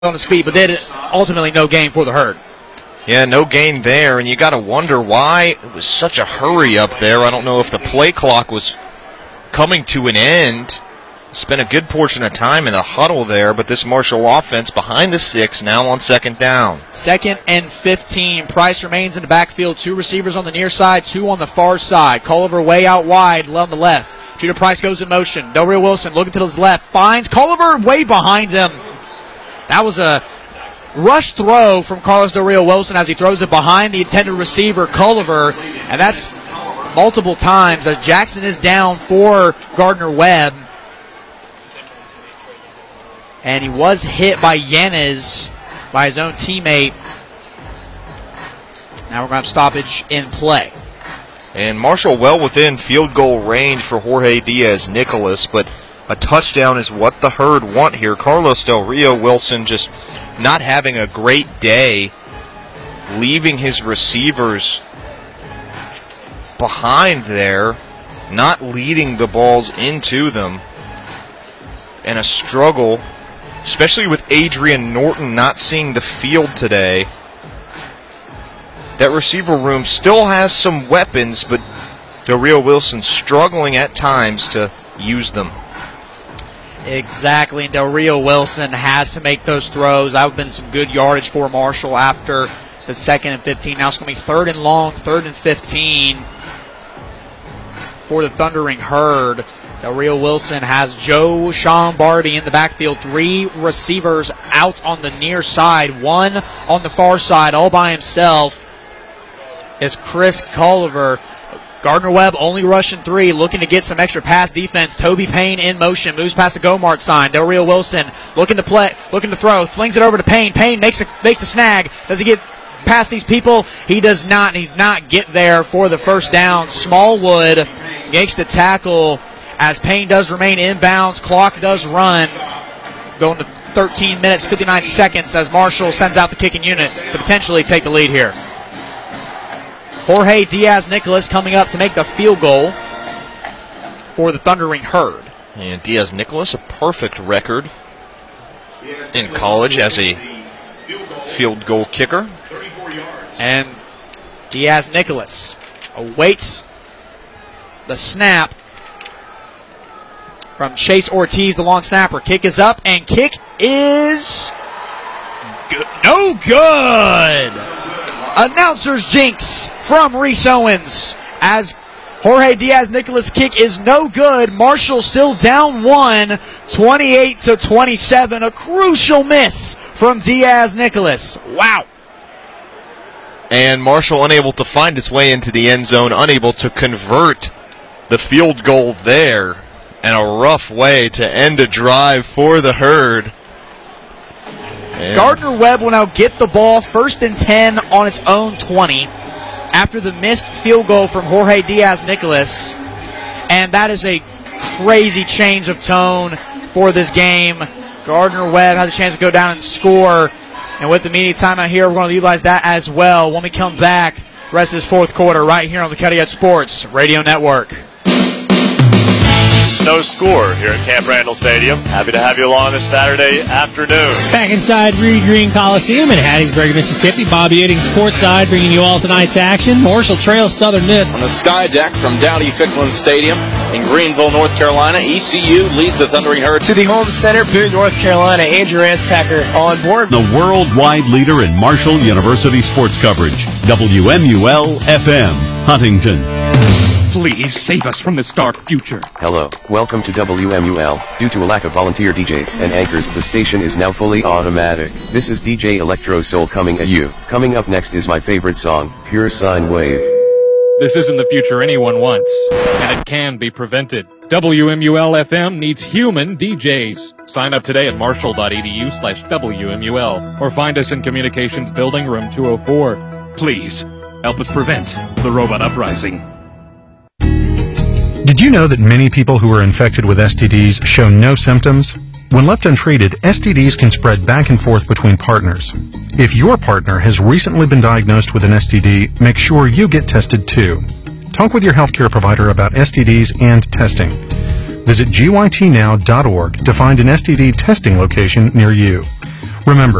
on his feet, but did ultimately no gain for the Herd. Yeah, no gain there, and you got to wonder why it was such a hurry up there. I don't know if the play clock was coming to an end. Spent a good portion of time in the huddle there, but this Marshall offense behind the 6 now on 2nd down. 2nd and 15. Price remains in the backfield. 2 receivers on the near side, 2 on the far side. Culliver way out wide on the left. Judah Price goes in motion. Del Rio Wilson looking to his left. Finds Culliver way behind him. That was a rush throw from Carlos Del Rio Wilson as he throws it behind the intended receiver, Culliver. And that's multiple times as Jackson is down for Gardner Webb. And he was hit by Yanez, by his own teammate. Now we're going to have stoppage in play. And Marshall well within field goal range for Jorge Diaz-Nicolas, but a touchdown is what the Herd want here. Carlos Del Rio Wilson just not having a great day, leaving his receivers behind there, not leading the balls into them, and a struggle, especially with Adrian Norton not seeing the field today. That receiver room still has some weapons, but Del Rio Wilson struggling at times to use them. Exactly, and Del Rio Wilson has to make those throws. That would have been some good yardage for Marshall after the 2nd and 15. Now it's going to be 3rd and long, 3rd and 15 for the Thundering Herd. Del Rio Wilson has Joe Sean-Barbie in the backfield. 3 receivers out on the near side. 1 on the far side all by himself is Chris Culliver. Gardner Webb only rushing 3, looking to get some extra pass defense. Toby Payne in motion, moves past the go mark sign. Del Rio Wilson looking to play, looking to throw, flings it over to Payne. Payne makes the snag. Does he get past these people? He does not, and he's not get there for the first down. Smallwood makes the tackle as Payne does remain inbounds. Clock does run, going to 13 minutes, 59 seconds as Marshall sends out the kicking unit to potentially take the lead here. Jorge Diaz-Nicolas coming up to make the field goal for the Thundering Herd. And Diaz-Nicolas, a perfect record in college as a field goal kicker. And Diaz-Nicolas awaits the snap from Chase Ortiz, the long snapper. Kick is up, and kick is good. No good! Announcer's jinx from Reese Owens as Jorge Diaz-Nicolas' kick is no good. Marshall still down 1, 28-27. A crucial miss from Diaz-Nicolas. Wow. And Marshall unable to find its way into the end zone, unable to convert the field goal there. And a rough way to end a drive for the Herd. And Gardner Webb will now get the ball 1st and 10 on its own 20 after the missed field goal from Jorge Diaz-Nicolas. And that is a crazy change of tone for this game. Gardner Webb has a chance to go down and score. And with the media timeout here, we're going to utilize that as well when we come back. Rest of this 4th quarter right here on the Cutting Edge Sports Radio Network. No score here at Camp Randall Stadium. Happy to have you along this Saturday afternoon. Back inside Reed Green Coliseum in Hattiesburg, Mississippi. Bobby Eddings courtside bringing you all tonight's action. Marshall Trails Southern Miss. On the sky deck from Dowdy-Ficklin Stadium in Greenville, North Carolina, ECU leads the Thundering Herd to the home center, Boone, North Carolina. Andrew Anspacker on board. The worldwide leader in Marshall University sports coverage. WMUL-FM, Huntington. Please save us from this dark future. Hello, welcome to WMUL. Due to a lack of volunteer DJs and anchors, the station is now fully automatic. This is DJ Electro Soul coming at you. Coming up next is my favorite song, Pure Sine Wave. This isn't the future anyone wants, and it can be prevented. WMUL-FM needs human DJs. Sign up today at marshall.edu/WMUL or find us in Communications Building, room 204. Please, help us prevent the robot uprising. Did you know that many people who are infected with STDs show no symptoms? When left untreated, STDs can spread back and forth between partners. If your partner has recently been diagnosed with an STD, make sure you get tested too. Talk with your healthcare provider about STDs and testing. Visit gytnow.org to find an STD testing location near you. Remember,